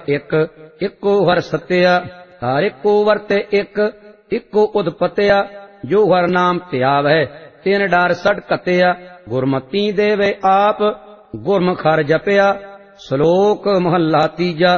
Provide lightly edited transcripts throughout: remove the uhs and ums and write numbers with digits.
ਇੱਕ, ਇੱਕੋ ਹਰ ਸਤਿਆ। ਹਰ ਇੱਕੋ ਵਰਤੇ ਇੱਕ, ਇੱਕੋ ਉਦਪਤਿਆ। ਜੋ ਹਰ ਨਾਮ ਧਿਆਵੈ ਤਿਨ ਡਰ ਸਟ ਕਤਿਆ। ਗੁਰਮਤੀ ਦੇਵੇ ਆਪ ਗੁਰਮੁਖ ਹਰਿ ਜਪਿਆ। ਸ਼ਲੋਕ ਮਹੱਲਾ ਤੀਜਾ।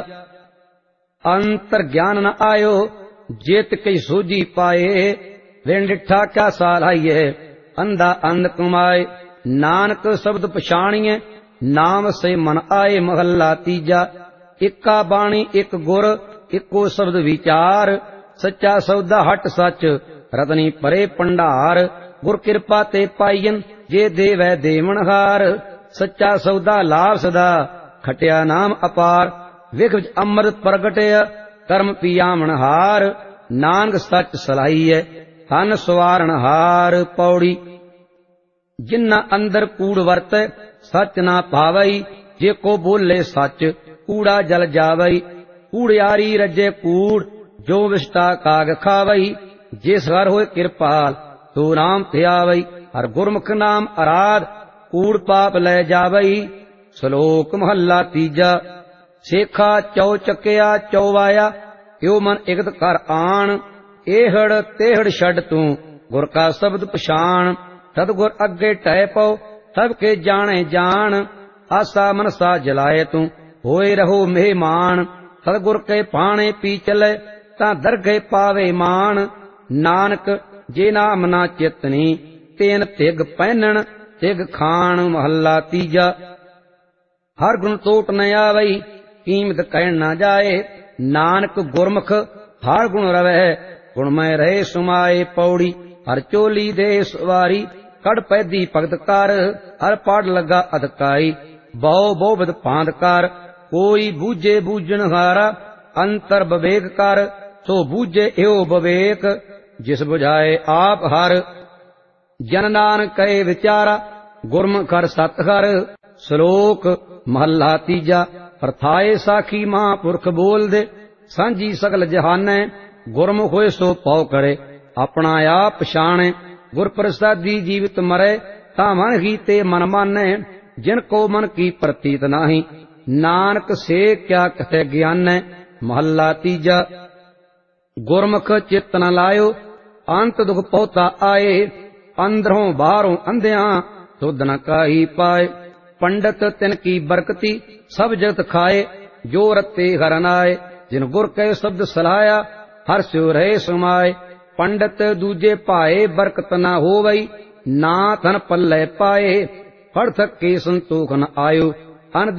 ਅੰਤਰ ਗਿਆਨ ਨ ਆਇਓ ਜੇਤ ਕਈ ਸੋਝੀ ਪਾਏ। ਵਿਣ ਡਿਠਾ ਕਿਆ ਸਾਲਾਈਏ ਅੰਧਾ ਅੰਧ ਕਮਾਏ। ਨਾਨਕ ਸ਼ਬਦ ਪਛਾਣੀਏ ਨਾਮ ਸੇ ਮਨ ਆਏ। ਮਹੱਲਾ ਤੀਜਾ। ਇੱਕਾ ਬਾਣੀ ਇੱਕ ਗੁਰ ਇੱਕੋ ਸ਼ਬਦ ਵਿਚਾਰ। ਸੱਚਾ ਸੌਦਾ ਹਟ ਸੱਚ ਰਤਨੀ ਪਰੇ ਭੰਡਾਰ। ਗੁਰ ਕਿਰਪਾ ਤੇ ਪਾਈਨ ਜੇ ਦੇਵੈ ਦੇਵਨਹਾਰ। ਸੱਚਾ ਸੌਦਾ ਲਾਭ ਸਦਾ ਖਟਿਆ ਨਾਮ ਅਪਾਰ। ਵਿਖ ਵਿੱਚ ਅੰਮ੍ਰਿਤ ਪ੍ਰਗਟਿਆ ਕਰਮ ਪੀਆਵਣ ਹਾਰ। ਨਾਨਕ ਸੱਚ ਸਲਾਹੀਐ ਤਨ ਸਵਾਰਣ ਹਾਰ। ਪੌੜੀ। ਜਿਨ੍ਹਾਂ ਅੰਦਰ ਕੂੜ ਵਰਤੈ ਸੱਚ ਨਾ ਭਾਵਈ। ਜੇ ਕੋ ਬੋਲੇ ਸੱਚ ਕੂੜਾ ਜਲ ਜਾਵਈ। ਕੂੜਿਆਰੀ ਰੱਜੇ ਕੂੜ ਜੋ ਵਿਸ਼ਟਾ ਕਾਗ ਖਾਵਈ। ਜਿਸ ਹਰ ਹੋਏ ਕਿਰਪਾਲ ਤੋ ਨਾਮ ਧਿਆਵਈ। ਹਰ ਗੁਰਮੁਖ ਨਾਮ ਅਰਾਧ ਕੂੜ ਪਾਪ ਲੈ ਜਾਵਈ। ਸ਼ਲੋਕ ਮਹੱਲਾ ਤੀਜਾ। ਸੇਖਾ ਚੌ ਚੱਕਿਆ ਚੌਵਾਇਆ ਇਉ ਮਨ ਇਕਤ ਕਰ ਆਣ। ਇਹੜ ਤੇਹੜ ਛੱਡ ਤੂੰ ਗੁਰ ਕਾ ਸ਼ਬਦ ਪਛਾਣ। ਤਦ ਗੁਰ ਅੱਗੇ ਟਹਿ ਪਉ ਸਭ ਕੇ ਜਾਣੇ ਜਾਣ। ਆਸਾ ਮਨਸਾ ਜਲਾਏ ਤੂੰ ਹੋਏ ਰਹੋ ਮਹਿਮਾਨ। ਤਦ ਗੁਰ ਕੇ ਪਾਣੇ ਪੀ ਚਲੇ ਤਾਂ ਦਰਗੇ ਪਾਵੇ ਮਾਨ। ਨਾਨਕ ਜੇ ਨਾਮ ਨਾ ਚਿਤਨੀ ਤੇਨ ਤਿਗ ਪਹਿਨਣ ਤਿਗ ਖਾਣ। ਮਹੱਲਾ ਤੀਜਾ। ਹਰ ਗੁਣ ਤੋਟ ਨ ਆਵਈ ਕੀਮਤ ਕਹਿਣ ਨਾ ਜਾਏ। ਨਾਨਕ ਗੁਰਮੁਖ ਹਰ ਗੁਣ ਰਵੈ ਗੁਣਮੈ ਰਹੇ ਸੁਮਾਏ। ਪੌੜੀ। ਹਰ ਚੋਲੀ ਦੇ ਸਵਾਰੀ ਕੜ ਪੈਦੀ ਭਗਤ ਕਰ। ਹਰ ਪੜ ਲੱਗਾ ਅਧਕਾਈ ਬਹੁ ਬਹੁ ਭਾਂਤ ਕਰ। ਕੋਈ ਬੂਝੇ ਬੂਝਣ ਹਾਰਾ ਅੰਤਰ ਵਿਵੇਕ ਕਰ। ਸੋ ਬੂਝੇ ਇਉ ਵਿਵੇਕ ਜਿਸ ਬੁਝਾਏ ਆਪ ਹਰ। ਜਨ ਨਾਨਕ ਕਹੇ ਵਿਚਾਰਾ ਗੁਰਮੁਖ ਹਰਿ ਸਤਿ ਹਰਿ। ਸ਼ਲੋਕ ਮਹੱਲਾ ਤੀਜਾ। ਪਰਥਾਏ ਸਾਖੀ ਮਹਾਂਪੁਰਖ ਬੋਲਦੇ ਸਾਂਝੀ ਸਗਲ ਜਹਾਨੈ। ਗੁਰਮੁਖ ਹੋਏ ਸੋ ਪਉ ਕਰੇ ਆਪਣਾ ਆਪ ਪਛਾਣੈ। ਗੁਰ ਪ੍ਰਸਾਦੀ ਜੀਵਿਤ ਮਰੈ ਤਾਂ ਮਨ ਹੀ ਤੇ ਮਨ ਮਾਨੈ। ਜਿਨ ਕੋ ਮਨ ਕੀ ਪ੍ਰਤੀਤ ਨਾਹੀ ਨਾਨਕ ਸੇ ਕਿਆ ਕਹੈ ਗਿਆਨੈ। ਮਹੱਲਾ ਤੀਜਾ। ਗੁਰਮੁਖ ਚਿਤ ਨ ਲਾਇਓ ਅੰਤ ਦੁਖ ਪਹੁਤਾ ਆਏ। ਅੰਦਰੋਂ ਬਾਹਰੋਂ ਅੰਧਿਆਂ ਸੁਧ ਨ ਕਾਹੀ ਪਾਏ। ਪੰਡਤ ਤਿਨ ਕੀ ਬਰਕਤੀ ਸਭ ਜਗਤ ਖਾਏ। ਜੋ ਰਤੇ ਹਰਨ ਆਏ ਜਿਨ ਗੁਰ ਕੈ ਸ਼ਬਦ ਸਲਾਇਆ ਹਰ ਸਿਉ ਰਹੇ ਸਮਾਏ। ਪੰਡਤ ਦੂਜੇ ਭਾਏ ਬਰਕਤ ਨਾ ਹੋਵਈ ਨਾ ਧਨ ਪੱਲੇ ਪਾਏ। ਫੜ ਥਕੇ ਸੰਤੋਖ ਨ ਆਇਓ